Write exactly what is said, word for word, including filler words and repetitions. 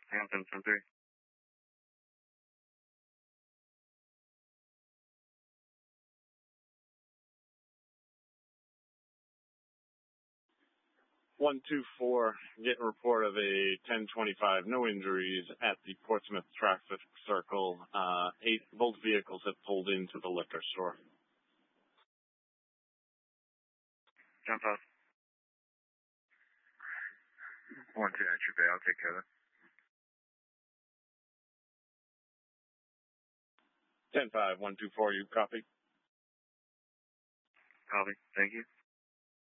Hampton from three. one two four, get a report of a ten twenty-five, no injuries at the Portsmouth traffic circle. Uh, eight, both vehicles have pulled into the liquor store. Jump up. one two, Entry Bay, I'll take care of it. ten five, one two four, you copy? Copy, thank you.